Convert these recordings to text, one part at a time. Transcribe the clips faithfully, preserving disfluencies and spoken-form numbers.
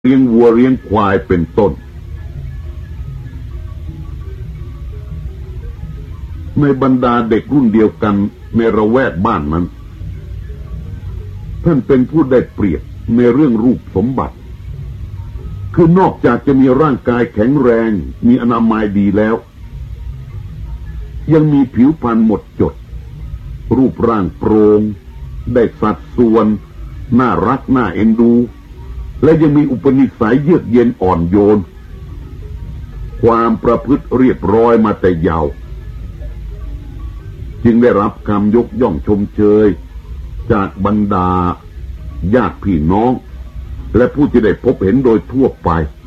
เลี้ยงวัวเลี้ยงควายเป็นต้นในบรรดาเด็กรุ่นเดียวกันในระแวกบ้านนั้นท่านเป็นผู้ได้เปรียบในเรื่องรูปสมบัติคือนอกจากจะมีร่างกายแข็งแรงมีอนามัยดีแล้วยังมีผิวพรรณหมดจดรูปร่างโปร่งได้สัดส่วนน่ารักน่าเอ็นดูและยังมีอุปนิสัยเยือกเย็นอ่อนโยนความประพฤติเรียบร้อยมาแต่เยาว์จึงได้รับคำยกย่องชมเชยจากบรรดาญาติพี่น้องและผู้ที่ได้พบเห็นโดยทั่วไป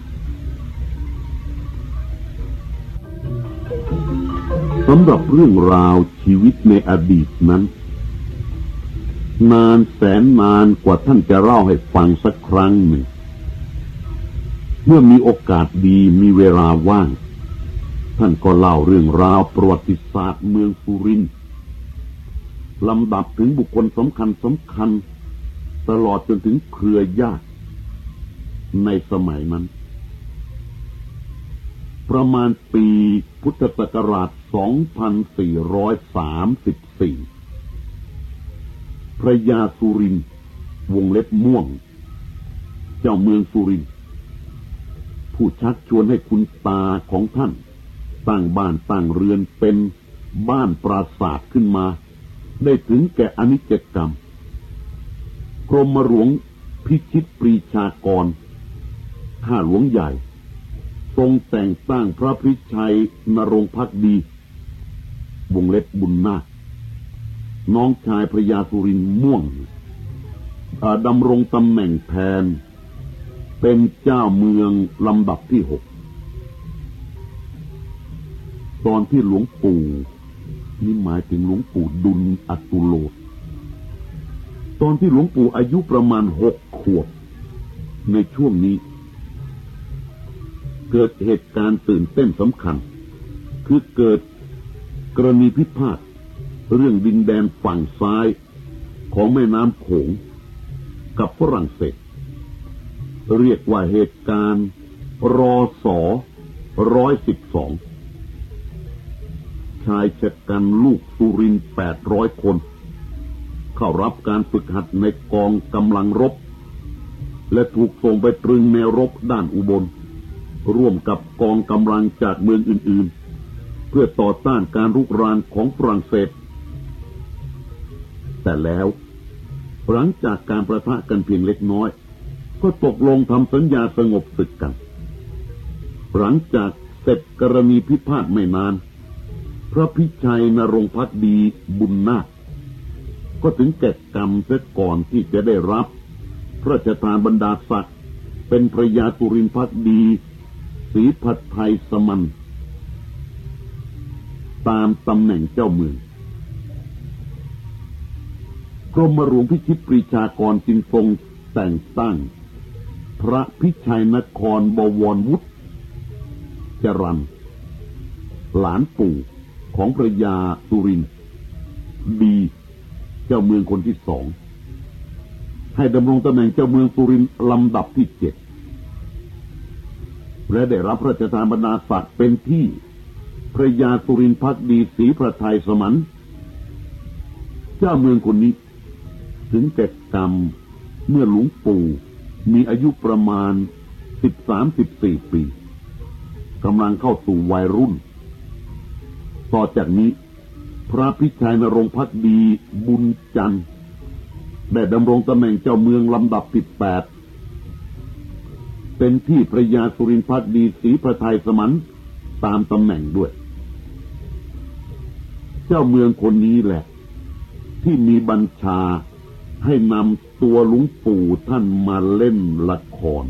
สำหรับเรื่องราวชีวิตในอดีตนั้นนานแสนนานกว่าท่านจะเล่าให้ฟังสักครั้งหนึ่งเมื่อมีโอกาสดีมีเวลาว่างท่านก็เล่าเรื่องราวประวัติศาสตร์เมืองสุรินทร์ลำดับถึงบุคคลสำคัญสำคัญตลอดจนถึงเครือญาติในสมัยนั้นประมาณปีพุทธศักราชสองพันสี่ร้อยสามสิบสี่พระยาสุรินทร์วงเล็บม่วงเจ้าเมืองสุรินทร์ผู้ชักชวนให้คุณตาของท่านตั้งบ้านตั้งเรือนเป็นบ้านปราสาทขึ้นมาได้ถึงแก่อนิจกรรมกรมหลวงพิชิตปรีชากรข้าหลวงใหญ่ทรงแต่งตั้งพระพิชัยนรงค์ภักดีวงเล็บบุญนาคน้องชายพระยาสุรินทร์ม่วงดำรงตำแหน่งแทนเป็นเจ้าเมืองลำดับที่หกตอนที่หลวงปู่นี่หมายถึงหลวงปู่ดุลอตุโลตอนที่หลวงปู่อายุประมาณหกขวบในช่วงนี้เกิดเหตุการณ์ตื่นเต้นสำคัญคือเกิดกรณีพิพาทเรื่องดินแดนฝั่งซ้ายของแม่น้ำโขงกับฝรั่งเศสเรียกว่าเหตุการณ์รอสอร้อยสิบสองชายชะกันลูกสุรินทร์แปดร้อยคนเข้ารับการฝึกหัดในกองกำลังรบและถูกส่งไปตรึงแนวรบด้านอุบลร่วมกับกองกำลังจากเมืองอื่นๆเพื่อต่อต้านการรุกรานของฝรั่งเศสแต่แล้วหลังจากการประทะกันเพียงเล็กน้อยก็ตกลงทำสัญญาสงบศึกกันหลังจากเสร็จกรณีพิพาทไม่นานพระพิชัยนรงค์ภักดีบุญนาคก็ถึงแก่กรรมเสียก่อนที่จะได้รับพระราชทานบรรดาศักดิ์เป็นพระยาสุรินทร์ภักดีศรีผัดไทยสมันตามตำแหน่งเจ้าเมืองกรมหลวงพิชิตปรีชากรจึงทรงแต่งตั้งพระพิชัยนครบวรวุฒิจรัญหลานปู่ของพระยาสุรินทร์ดีเจ้าเมืองคนที่สองให้ดำรงตำแหน่งเจ้าเมืองสุรินทร์ลำดับที่เจ็ดและได้รับพระราชทานบรรดาศักดิ์เป็นที่พระยาสุรินทร์ภักดีศรีประไทยสมันเจ้าเมืองคนนี้ถึงแก่กรรมเมื่อหลวงปู่มีอายุประมาณ สิบสามถึงสิบสี่ ปีกำลังเข้าสู่วัยรุ่นต่อจากนี้พระพิชัยนรงค์ภักดีบุญจันทร์ได้ดำรงตำแหน่งเจ้าเมืองลำดับที่แปดเป็นที่พระยาสุรินทร์ภักดีศรีประไทยสมันตามตำแหน่งด้วยเจ้าเมืองคนนี้แหละที่มีบัญชาให้นำตัวหลวงปู่ท่านมาเล่นละคร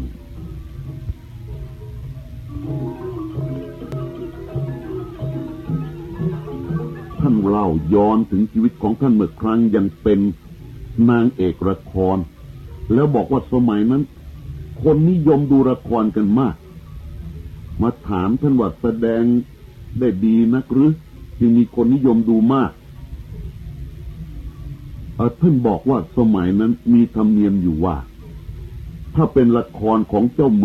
ท่านเล่าย้อนถึงชีวิตของท่านเมื่อครั้งยังเป็นนางเอกละครแล้วบอกว่าสมัยนั้นคนนิยมดูละครกันมากมาถามท่านว่าแสดงได้ดีนักหรือจึงมีคนนิยมดูมากท่านบอกว่าสมัยนั้นมีธรรมเนียมอยู่ว่าถ้าเป็นละครของเจ้า